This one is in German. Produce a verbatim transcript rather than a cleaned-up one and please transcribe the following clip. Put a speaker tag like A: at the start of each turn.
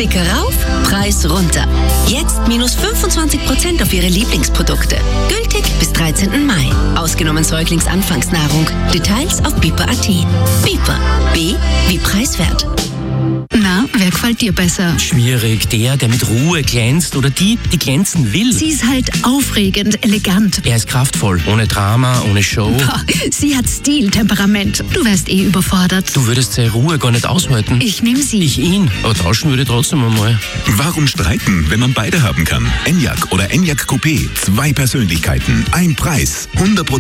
A: Blicke rauf, Preis runter. Jetzt minus fünfundzwanzig Prozent auf Ihre Lieblingsprodukte. Gültig bis dreizehnten Mai. Ausgenommen Säuglingsanfangsnahrung. Details auf biper punkt at. Biper. B wie preiswert.
B: Na, wer gefällt dir besser?
C: Schwierig. Der, der mit Ruhe glänzt oder die, die glänzen will.
B: Sie ist halt aufregend, elegant.
C: Er ist kraftvoll. Ohne Drama, ohne Show.
B: Boah, sie hat Stil, Temperament. Du wärst eh überfordert.
C: Du würdest seine Ruhe gar nicht aushalten.
B: Ich nehm sie.
C: Ich ihn. Aber tauschen würde ich trotzdem einmal.
D: Warum streiten, wenn man beide haben kann? Enyaq oder Enyaq Coupé. Zwei Persönlichkeiten, ein Preis. hundert Prozent